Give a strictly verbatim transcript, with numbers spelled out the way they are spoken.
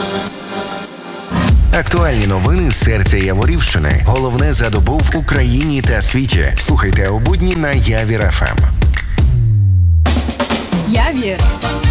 Актуальні новини з серця Яворівщини. Головне за добу в Україні та світі. Слухайте о будні на Явір еф ем. Явір